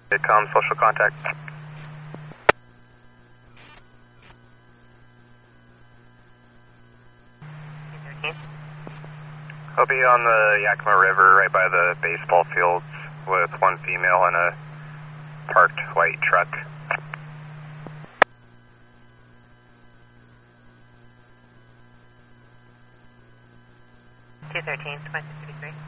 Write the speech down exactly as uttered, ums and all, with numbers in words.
Vidcom, social contact. I'll be on the Yakima River right by the baseball fields with one female in a parked white truck. two thirteen, twenty-six thirty-three.